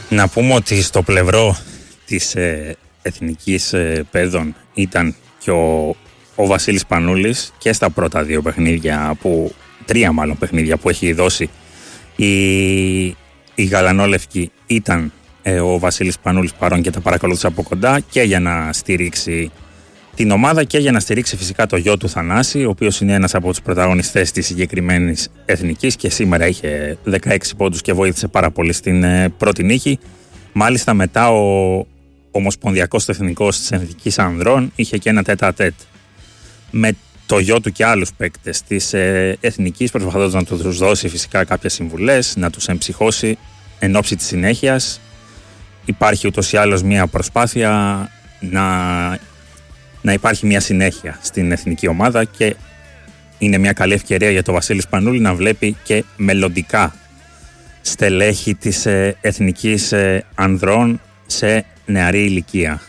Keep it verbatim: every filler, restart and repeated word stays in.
Να πούμε ότι στο πλευρό της ε, εθνικής ε, παιδών ήταν και ο, ο Βασίλης Πανούλης και στα πρώτα δύο παιχνίδια, που, τρία μάλλον παιχνίδια που έχει δώσει η, η Γαλανόλευκη, ήταν ε, ο Βασίλης Πανούλης παρόν και τα παρακολούθησε από κοντά και για να στηρίξει την ομάδα και για να στηρίξει φυσικά το γιο του Θανάση, ο οποίος είναι ένας από τους πρωταγωνιστές της συγκεκριμένης εθνικής και σήμερα είχε δεκαέξι πόντους και βοήθησε πάρα πολύ στην ε, πρώτη νίκη. Μάλιστα μετά ο ομοσπονδιακός τεχνικός της εθνικής ανδρών είχε και ένα τέτα-τέτ με το γιο του και άλλους παίκτες της ε, εθνικής, προσπαθώντας να τους δώσει φυσικά κάποιες συμβουλές, να τους εμψυχώσει εν ώψη της συνέχειας. Υπάρχει ούτως ή άλλως μια προσπάθεια να, να υπάρχει μια συνέχεια στην εθνική ομάδα και είναι μια καλή ευκαιρία για τον Βασίλη Σπανούλη να βλέπει και μελλοντικά στελέχη της ε, εθνικής ε, ανδρών σε νεαρή ηλικία.